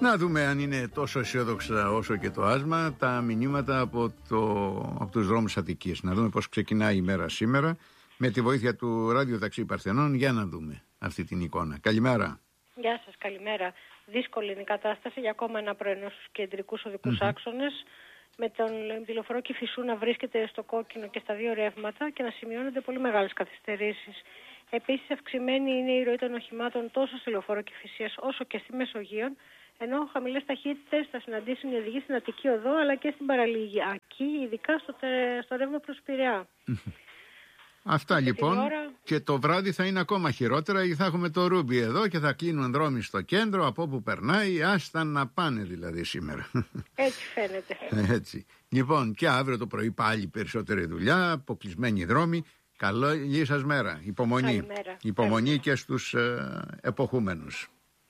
Να δούμε αν είναι τόσο αισιόδοξα όσο και το άσμα τα μηνύματα από τους δρόμους Αττικής. Να δούμε πώς ξεκινάει η μέρα σήμερα με τη βοήθεια του ραδιοταξί Παρθενών. Για να δούμε αυτή την εικόνα. Καλημέρα. Γεια σας, καλημέρα. Δύσκολη είναι η κατάσταση για ακόμα ένα πρωινό στους κεντρικούς οδικούς άξονες, με τον τηλεοφορό Κηφισού να βρίσκεται στο κόκκινο και στα δύο ρεύματα και να σημειώνονται πολύ μεγάλες καθυστερήσεις. Επίσης, αυξημένη είναι η ροή των οχημάτων τόσο στη λεωφόρο Κηφισίας όσο και στη Μεσογείον, ενώ χαμηλές ταχύτητες θα συναντήσουν οι οδηγοί στην Αττική Οδό αλλά και στην Παραλιακή, ειδικά στο ρεύμα προς Πειραιά. Αυτά λοιπόν. Και το βράδυ θα είναι ακόμα χειρότερα, γιατί θα έχουμε το Ρούμπι εδώ και θα κλείνουν δρόμοι στο κέντρο από όπου περνάει. Άστα να πάνε δηλαδή σήμερα. Έτσι φαίνεται. Έτσι. Λοιπόν, και αύριο το πρωί πάλι περισσότερη δουλειά, αποκλεισμένοι δρόμοι. Καλή σας μέρα. Υπομονή. Καλημέρα. Υπομονή και στους εποχούμενους.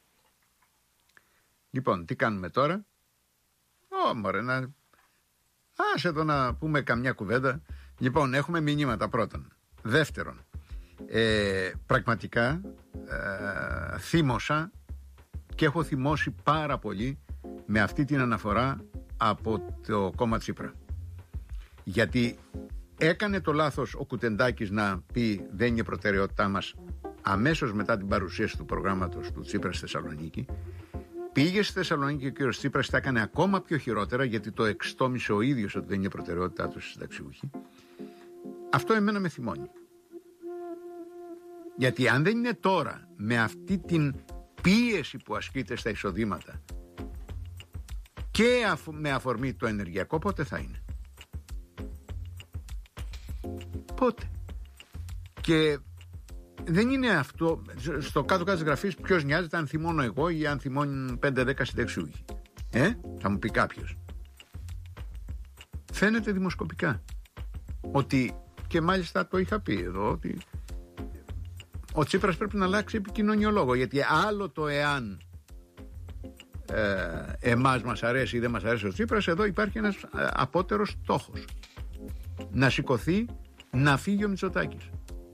Λοιπόν, τι κάνουμε τώρα? Μωρέ, άσε εδώ να πούμε καμιά κουβέντα. Λοιπόν, έχουμε μηνύματα πρώτον. Δεύτερον, πραγματικά θύμωσα και έχω θυμώσει πάρα πολύ με αυτή την αναφορά από το κόμμα Τσίπρα. Γιατί έκανε το λάθος ο Κουτεντάκης να πει δεν είναι προτεραιότητά μας αμέσως μετά την παρουσίαση του προγράμματος του Τσίπρα στη Θεσσαλονίκη. Πήγε στη Θεσσαλονίκη και ο κύριος Τσίπρας τα έκανε ακόμα πιο χειρότερα, γιατί το εξτόμησε ο ίδιος ότι δεν είναι προτεραιότητά του οι συνταξιούχοι. Αυτό εμένα με θυμώνει. Γιατί αν δεν είναι τώρα με αυτή την πίεση που ασκείται στα εισοδήματα και με αφορμή το ενεργειακό, πότε θα είναι? Πότε? Και δεν είναι αυτό. Στο κάτω-κάτω της γραφής ποιος νοιάζεται αν θυμώνω εγώ ή αν θυμώνουν 5-10 συνταξιούχοι? Θα μου πει κάποιος. Φαίνεται δημοσκοπικά ότι, και μάλιστα το είχα πει εδώ, ότι ο Τσίπρας πρέπει να αλλάξει επικοινωνιολόγο, γιατί άλλο το εάν εμάς μας αρέσει ή δεν μας αρέσει ο Τσίπρας, εδώ υπάρχει ένας απότερος στόχος: να σηκωθεί, να φύγει ο Μητσοτάκης.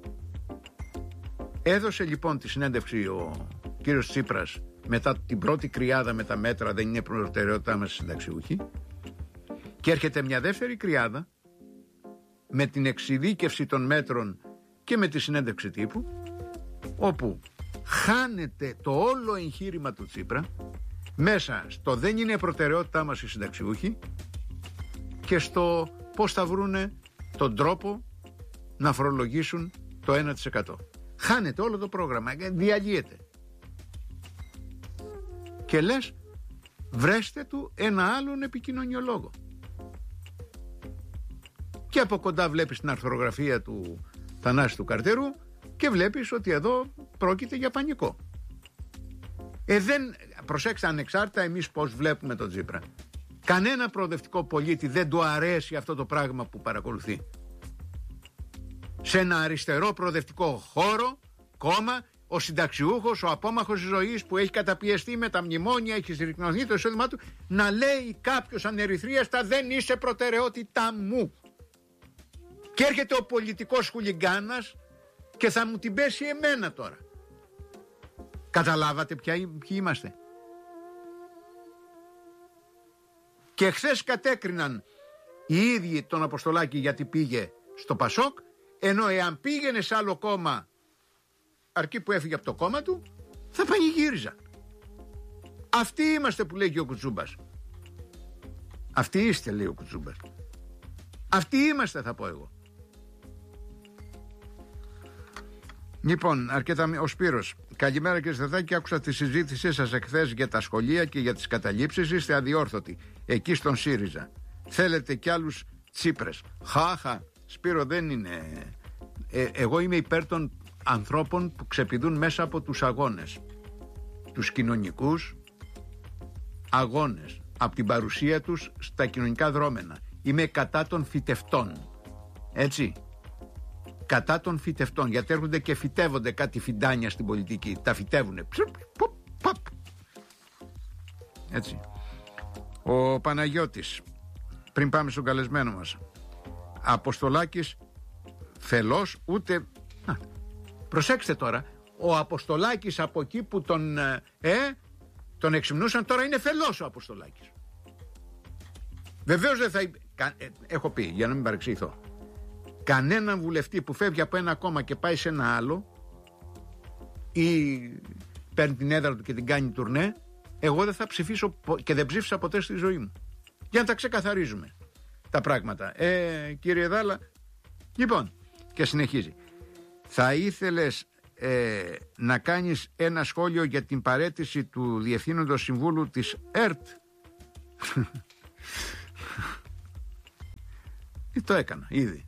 Έδωσε λοιπόν τη συνέντευξη ο κύριος Τσίπρας μετά την πρώτη κρυάδα με τα μέτρα δεν είναι προτεραιότητά μας συνταξιούχοι, και έρχεται μια δεύτερη κρυάδα με την εξειδίκευση των μέτρων και με τη συνέντευξη τύπου, όπου χάνεται το όλο εγχείρημα του Τσίπρα μέσα στο δεν είναι προτεραιότητά μας οι συνταξιούχοι και στο πώς θα βρούνε τον τρόπο να φορολογήσουν το 1%. Χάνεται όλο το πρόγραμμα, διαλύεται. Και λες, βρέστε του ένα άλλον επικοινωνιολόγο. Και από κοντά βλέπεις την αρθρογραφία του Θανάση του Καρτερού και βλέπεις ότι εδώ πρόκειται για πανικό. Προσέξτε, ανεξάρτητα εμείς πώς βλέπουμε τον Τσίπρα, κανένα προοδευτικό πολίτη δεν του αρέσει αυτό το πράγμα που παρακολουθεί. Σε ένα αριστερό προοδευτικό κόμμα, ο συνταξιούχος, ο απόμαχος της ζωής που έχει καταπιεστεί με τα μνημόνια, έχει συρρυκνωθεί το εισόδημά του, να λέει κάποιος ανερυθρίαστα δεν είσαι προτεραιότητά μου. Και έρχεται ο πολιτικός χουλιγκάνας και θα μου την πέσει εμένα τώρα. Καταλάβατε ποιοι είμαστε? Και χθες κατέκριναν οι ίδιοι τον Αποστολάκη γιατί πήγε στο Πασόκ, ενώ εάν πήγαινε σε άλλο κόμμα, αρκεί που έφυγε από το κόμμα του, θα πανηγύριζαν. Αυτοί είμαστε που λέει και ο Κουτσούμπας. Αυτοί είστε, λέει ο Κουτσούμπας. Αυτοί είμαστε, θα πω εγώ. Λοιπόν, αρκετά. Ο Σπύρος. Καλημέρα κύριε Σταθάκη, άκουσα τη συζήτησή σας εχθές για τα σχολεία και για τις καταλήψεις. Είστε αδιόρθωτοι εκεί στον ΣΥΡΙΖΑ. Θέλετε κι άλλους Τσίπρες. Χαχα. Σπύρο, δεν είναι. Εγώ είμαι υπέρ των ανθρώπων που ξεπηδούν μέσα από τους αγώνες. Τους κοινωνικούς αγώνες. Από την παρουσία τους στα κοινωνικά δρόμενα. Είμαι κατά των φυτευτών. Έτσι. Κατά των φυτευτών. Γιατί έρχονται και φυτεύονται κάτι φιντάνια στην πολιτική. Τα φυτεύουνε. Έτσι. Ο Παναγιώτης. Πριν πάμε στον καλεσμένο μας. Αποστολάκης φελός ούτε. Προσέξτε τώρα. Ο Αποστολάκης από εκεί που τον τον εξυμνούσαν, τώρα είναι φελός ο Αποστολάκης. Βεβαίως δεν θα... Έχω πει, για να μην παρεξηγηθώ, κανέναν βουλευτή που φεύγει από ένα κόμμα και πάει σε ένα άλλο ή παίρνει την έδρα του και την κάνει τουρνέ, εγώ δεν θα ψηφίσω και δεν ψήφισα ποτέ στη ζωή μου. Για να τα ξεκαθαρίζουμε τα πράγματα. Κύριε Δάλα, λοιπόν, και συνεχίζει. Θα ήθελες να κάνεις ένα σχόλιο για την παραίτηση του Διευθύνοντος Συμβούλου της ΕΡΤ? Το έκανα ήδη.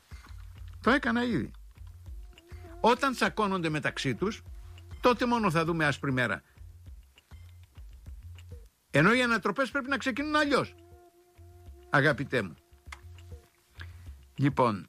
Όταν τσακώνονται μεταξύ τους, τότε μόνο θα δούμε άσπρη μέρα. Ενώ οι ανατροπές πρέπει να ξεκινούν αλλιώς, αγαπητέ μου. Λοιπόν,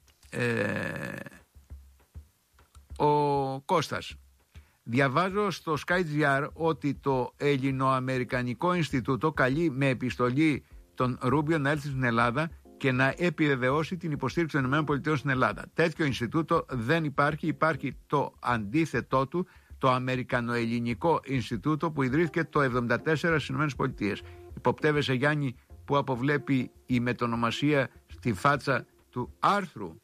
ο Κώστας, διαβάζω στο SkyGR ότι το Ελληνοαμερικανικό Ινστιτούτο καλεί με επιστολή τον Ρούμπιο να έρθει στην Ελλάδα και να επιβεβαιώσει την υποστήριξη των ΗΠΑ στην Ελλάδα. Τέτοιο Ινστιτούτο δεν υπάρχει. Υπάρχει το αντίθετό του, το Αμερικανοελληνικό Ινστιτούτο που ιδρύθηκε το 1974 στις ΗΠΑ. Υποπτεύεσαι, Γιάννη, που αποβλέπει η μετονομασία στη φάτσα του άρθρου?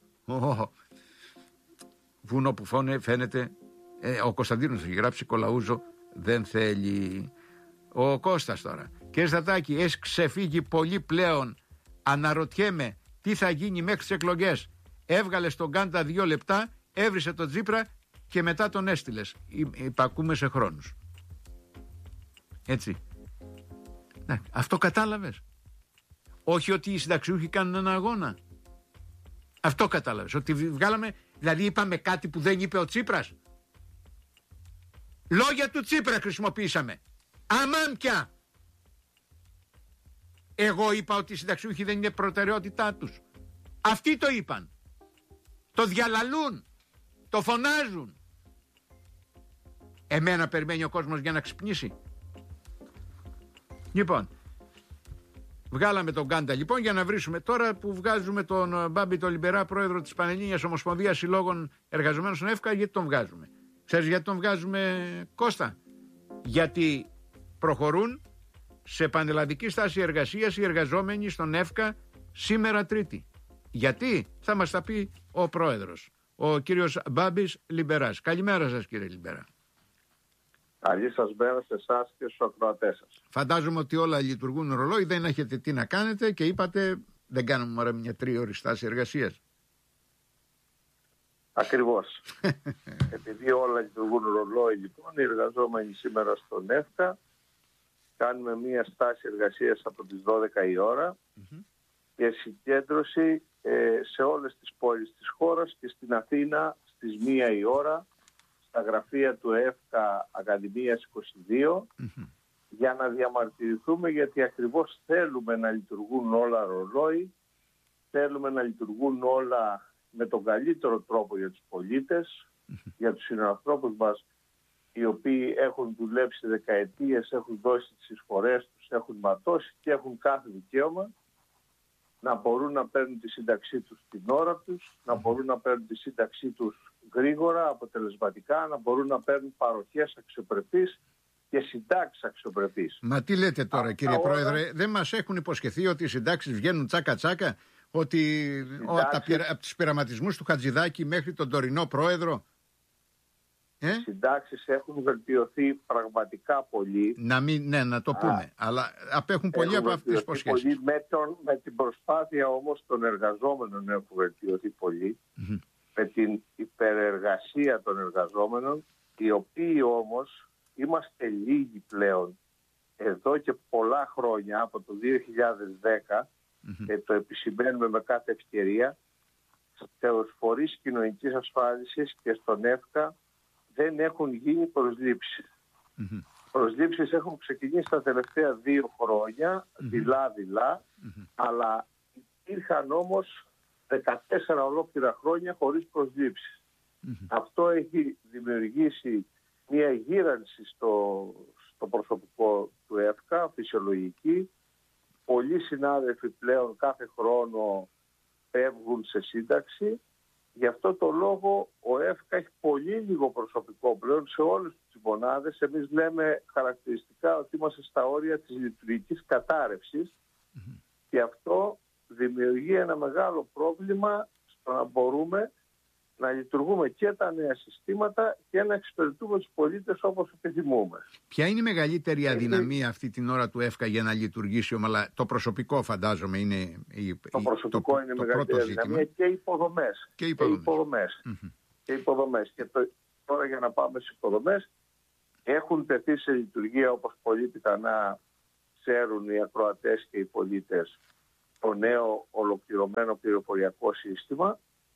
Βουνό που φαίνεται. Ο Κωνσταντίνος έχει γράψει, Κολαούζο δεν θέλει. Ο Κώστας τώρα. Κύριε Στατάκη, έχει ξεφύγει πολύ πλέον. Αναρωτιέμαι τι θα γίνει μέχρι τις εκλογές. Έβγαλες τον Κάντα 2 λεπτά, έβρισε τον Τσίπρα και μετά τον έστειλες. Υπακούμε σε χρόνους. Έτσι. Αυτό κατάλαβες? Όχι ότι οι συνταξιούχοι κάνουν ένα αγώνα. Αυτό κατάλαβες? Ότι βγάλαμε, δηλαδή είπαμε κάτι που δεν είπε ο Τσίπρας. Λόγια του Τσίπρα χρησιμοποίησαμε. Αμάν πια. Εγώ είπα ότι οι συνταξιούχοι δεν είναι προτεραιότητά τους. Αυτοί το είπαν. Το διαλαλούν. Το φωνάζουν. Εμένα περιμένει ο κόσμος για να ξυπνήσει? Λοιπόν, βγάλαμε τον Κάντα λοιπόν για να βρίσουμε. Τώρα που βγάζουμε τον Μπάμπη τον Λιμπερά, πρόεδρο της Πανελλήνιας Ομοσπονδίας Συλλόγων Εργαζομένων στον ΕΦΚΑ, γιατί τον βγάζουμε? Ξέρεις γιατί τον βγάζουμε, Κώστα? Γιατί προχωρούν σε πανελλαδική στάση εργασίας οι εργαζόμενοι στον ΕΦΚΑ σήμερα Τρίτη. Γιατί? Θα μας τα πει ο πρόεδρος, ο κύριος Μπάμπης Λιμπεράς. Καλημέρα σας, κύριε Λιμπερά. Καλή σας μέρα σε εσάς και στους ακροατές σας. Φαντάζομαι ότι όλα λειτουργούν ρολόι, δεν έχετε τι να κάνετε και είπατε δεν κάνουμε μόνο μια 3ωρη στάση εργασίας. Ακριβώς. Επειδή όλα λειτουργούν ρολόι, λοιπόν, οι εργαζόμενοι σήμερα στον ΕΦΚΑ κάνουμε μια στάση εργασίας από τις 12 η ώρα και συγκέντρωση σε όλες τις πόλεις της χώρας και στην Αθήνα στις 1 η ώρα στα γραφεία του ΕΦΚΑ Ακαδημίας 22 για να διαμαρτυρηθούμε, γιατί ακριβώς θέλουμε να λειτουργούν όλα ρολόι, θέλουμε να λειτουργούν όλα με τον καλύτερο τρόπο για τους πολίτες, για τους συνανθρώπους μας οι οποίοι έχουν δουλέψει δεκαετίες, έχουν δώσει τις εισφορές τους, έχουν ματώσει και έχουν κάθε δικαίωμα να μπορούν να παίρνουν τη σύνταξή τους την ώρα τους, να μπορούν να παίρνουν τη σύνταξή τους γρήγορα, αποτελεσματικά, να μπορούν να παίρνουν παροχές αξιοπρεπείς και συντάξεις αξιοπρεπείς. Μα τι λέτε τώρα, αυτά, κύριε Πρόεδρε, δεν μας έχουν υποσχεθεί ότι οι συντάξεις βγαίνουν τσάκα-τσάκα, ότι από τους πειραματισμούς του Χατζηδάκη μέχρι τον τωρινό πρόεδρο? Οι συντάξεις έχουν βελτιωθεί πραγματικά πολύ. Να το πούμε, αλλά απέχουν πολύ από αυτές τις υποσχέσεις. Με την προσπάθεια όμως των εργαζόμενων έχουν βελτιωθεί πολύ, με την υπερεργασία των εργαζόμενων, οι οποίοι όμως είμαστε λίγοι πλέον εδώ και πολλά χρόνια, από το 2010, και το επισημαίνουμε με κάθε ευκαιρία, στους φορείς κοινωνικής ασφάλισης και στον ΕΦΚΑ δεν έχουν γίνει προσλήψεις. Προσλήψεις έχουν ξεκινήσει τα τελευταία 2 χρόνια, δειλά-δειλά, αλλά υπήρχαν όμως 14 ολόκληρα χρόνια χωρίς προσλήψεις. Αυτό έχει δημιουργήσει μια γύρανση στο προσωπικό του ΕΦΚΑ, φυσιολογική. Πολλοί συνάδελφοι πλέον κάθε χρόνο φεύγουν σε σύνταξη. Γι' αυτό το λόγο ο ΕΦΚΑ έχει πολύ λίγο προσωπικό πλέον σε όλες τις μονάδες. Εμείς λέμε χαρακτηριστικά ότι ότι είμαστε στα όρια της λειτουργικής κατάρρευσης και αυτό δημιουργεί ένα μεγάλο πρόβλημα στο να μπορούμε να λειτουργούμε και τα νέα συστήματα και να εξυπηρετούμε τους πολίτες όπως επιθυμούμε. Ποια είναι η μεγαλύτερη αδυναμία αυτή την ώρα του ΕΦΚΑ για να λειτουργήσει ομαλά? Το προσωπικό, φαντάζομαι, είναι το προσωπικό είναι η μεγαλύτερη αδυναμία και οι υποδομές. Και οι υποδομές. Και τώρα για να πάμε στις υποδομές, έχουν τεθεί σε λειτουργία, όπως πολύ πιθανά ξέρουν οι ακροατές και οι πολίτες, το νέο ολοκληρωμένο πληροφοριακό σύστημα,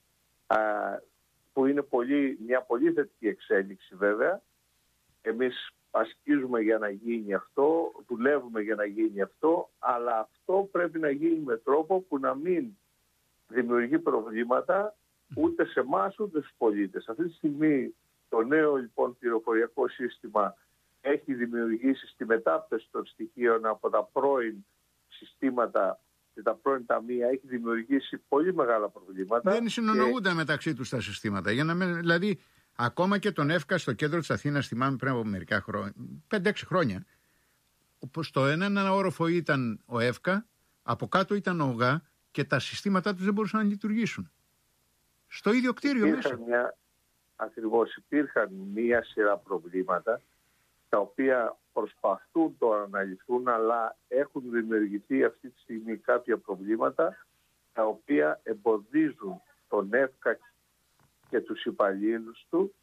που είναι μια πολύ θετική εξέλιξη βέβαια. Εμείς ασκίζουμε για να γίνει αυτό, δουλεύουμε για να γίνει αυτό, αλλά αυτό πρέπει να γίνει με τρόπο που να μην δημιουργεί προβλήματα ούτε σε εμάς ούτε στους πολίτες. Αυτή τη στιγμή το νέο λοιπόν πληροφοριακό σύστημα έχει δημιουργήσει στη μετάπτωση των στοιχείων από τα πρώην συστήματα και τα πρώην ταμεία, έχει δημιουργήσει πολύ μεγάλα προβλήματα. Δεν συνονοούνται μεταξύ τους τα συστήματα. Δηλαδή, ακόμα και τον ΕΦΚΑ στο κέντρο της Αθήνας, θυμάμαι πριν από μερικά χρόνια, 5-6 χρόνια, όπως το ένα όροφο ήταν ο ΕΦΚΑ, από κάτω ήταν ο ΟΓΑ και τα συστήματά τους δεν μπορούσαν να λειτουργήσουν. Στο ίδιο κτίριο μέσα. Ακριβώς, υπήρχαν μία σειρά προβλήματα τα οποία προσπαθούν τώρα να λυθούν, αλλά έχουν δημιουργηθεί αυτή τη στιγμή κάποια προβλήματα τα οποία εμποδίζουν τον ΕΦΚΑ και τους υπαλλήλους του,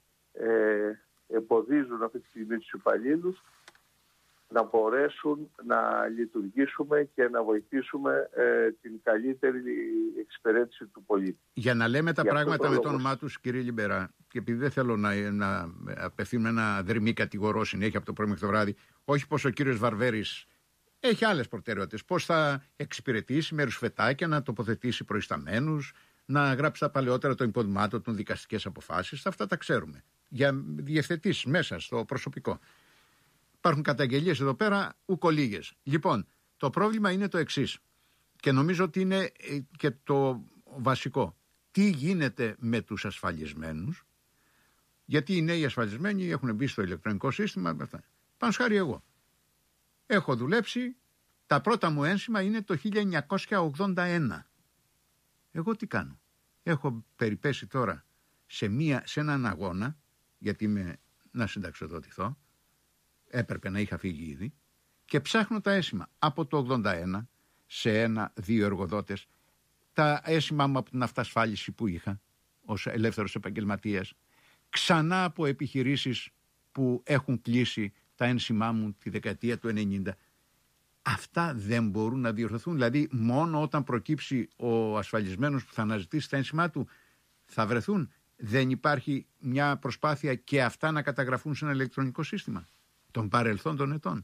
εμποδίζουν αυτή τη στιγμή τους υπαλλήλους να μπορέσουν να λειτουργήσουμε και να βοηθήσουμε την καλύτερη εξυπηρέτηση του πολίτη. Για να λέμε τα πράγματα με το όνομά τους, κύριε Λιμπερά, και επειδή δεν θέλω να απευθύνουμε ένα δερμή κατηγορό συνέχεια από το πρωί μέχρι το βράδυ, όχι πως ο κύριος Βαρβέρης έχει άλλες προτεραιότητες, πως θα εξυπηρετήσει με ρουσφετάκια, να τοποθετήσει προϊσταμένους, να γράψει τα παλαιότερα των υποδημάτων των δικαστικές αποφάσεις, αυτά τα ξέρουμε. Για διευθετήσεις μέσα στο προσωπικό. Υπάρχουν καταγγελίες εδώ πέρα, ουκολίγες. Λοιπόν, το πρόβλημα είναι το εξής. Και νομίζω ότι είναι και το βασικό. Τι γίνεται με τους ασφαλισμένους? Γιατί οι νέοι ασφαλισμένοι έχουν μπει στο ηλεκτρονικό σύστημα. Πάνω σχάρι εγώ. Έχω δουλέψει, τα πρώτα μου ένσημα είναι το 1981. Εγώ τι κάνω? Έχω περιπέσει τώρα σε έναν αγώνα, γιατί είμαι να συνταξιοδοτηθώ. Έπρεπε να είχα φύγει ήδη και ψάχνω τα έσημα από το 81 σε 1-2 εργοδότες, τα έσημα μου από την αυτασφάλιση που είχα ως ελεύθερος επαγγελματίας, ξανά από επιχειρήσεις που έχουν κλείσει τα ένσημά μου τη δεκαετία του 90. Αυτά δεν μπορούν να διορθωθούν? Δηλαδή μόνο όταν προκύψει ο ασφαλισμένος που θα αναζητήσει τα ένσημά του θα βρεθούν? Δεν υπάρχει μια προσπάθεια και αυτά να καταγραφούν σε ένα ηλεκτρονικό σύστημα των παρελθόντων ετών?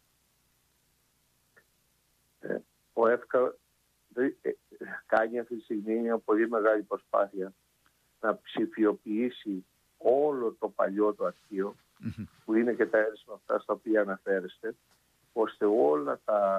Ο ΕΦΚΑ κάνει αυτή τη στιγμή μια πολύ μεγάλη προσπάθεια να ψηφιοποιήσει όλο το παλιό το αρχείο, που είναι και τα ένσημα αυτά στα οποία αναφέρεστε, ώστε όλο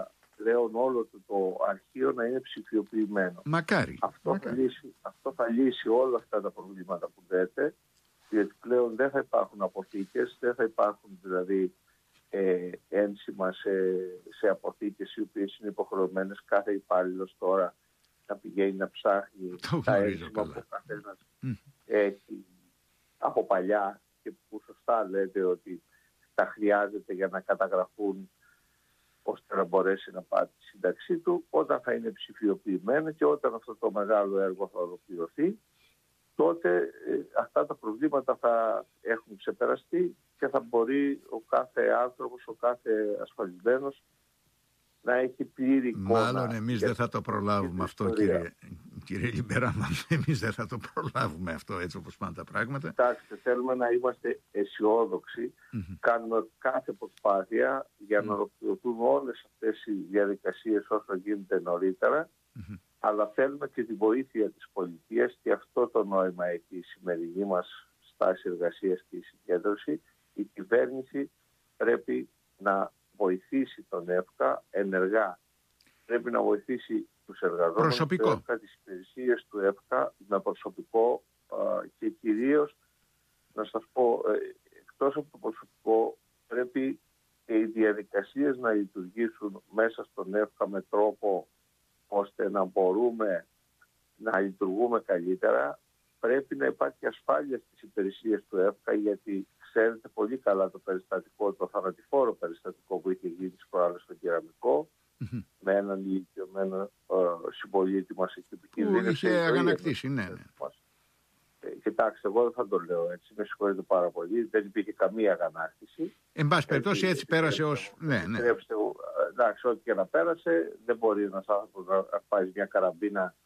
το αρχείο να είναι ψηφιοποιημένο. Μακάρι. Αυτό θα λύσει όλα αυτά τα προβλήματα που λέτε, γιατί πλέον δεν θα υπάρχουν αποθήκες, δεν θα υπάρχουν δηλαδή ένσημα σε αποθήκες οι οποίες είναι υποχρεωμένες κάθε υπάλληλος τώρα να πηγαίνει να ψάχνει τα ένσημα που ο καθένας έχει από παλιά και που σωστά λέτε ότι τα χρειάζεται για να καταγραφούν ώστε να μπορέσει να πάρει τη σύνταξή του. Όταν θα είναι ψηφιοποιημένο και όταν αυτό το μεγάλο έργο θα ολοκληρωθεί, τότε αυτά τα προβλήματα θα έχουν ξεπεραστεί και θα μπορεί ο κάθε άνθρωπος, ο κάθε ασφαλισμένος να έχει πλήρη εικόνα. Μάλλον εμείς δεν θα το προλάβουμε αυτό, κύριε Λιμπερά. Εμείς δεν θα το προλάβουμε αυτό έτσι όπως πάνε τα πράγματα. Κοιτάξτε, θέλουμε να είμαστε αισιόδοξοι. Κάνουμε κάθε προσπάθεια για να ολοκληρωθούν όλες αυτές οι διαδικασίες όσο γίνεται νωρίτερα. Αλλά θέλουμε και τη βοήθεια της πολιτείας και αυτό το νόημα έχει η σημερινή μας στάση εργασίας και η συγκέντρωση. Η κυβέρνηση πρέπει να βοηθήσει τον ΕΦΚΑ ενεργά. Πρέπει να βοηθήσει τους εργαζόμενους του ΕΦΚΑ, τις υπηρεσίες του ΕΦΚΑ με προσωπικό και κυρίως, να σας πω, εκτός από το προσωπικό πρέπει και οι διαδικασίες να λειτουργήσουν μέσα στον ΕΦΚΑ με τρόπο ώστε να μπορούμε να λειτουργούμε καλύτερα, πρέπει να υπάρχει ασφάλεια στις υπηρεσίες του ΕΦΚΑ, γιατί ξέρετε πολύ καλά το περιστατικό, το θανατηφόρο περιστατικό που είχε γίνει τις προάλλες στο Κεραμικό, με έναν ηλικιωμένο συμπολίτη μας εκεί που κινδύνευσε. Είχε αγανακτήσει, ναι. Κοιτάξτε, εγώ δεν θα το λέω έτσι, με συγχωρείτε πάρα πολύ, δεν υπήρχε καμία αγανάκτηση. Εν πάση περιπτώσει έτσι πέρασε ως... Ναι. Εντάξει, ό,τι και να πέρασε, δεν μπορεί ένας άνθρωπος να πάει μια καραμπίνα